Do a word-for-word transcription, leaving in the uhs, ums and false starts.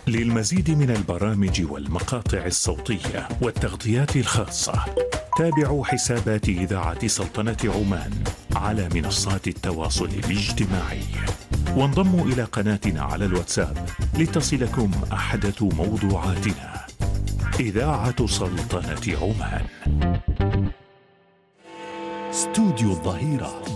للمزيد من البرامج والمقاطع الصوتية والتغطيات الخاصة تابعوا حسابات إذاعة سلطنة عمان على منصات التواصل الاجتماعي، وانضموا إلى قناتنا على الواتساب لتصلكم أحدث موضوعاتنا. إذاعة سلطنة عمان. استوديو الظهيرة.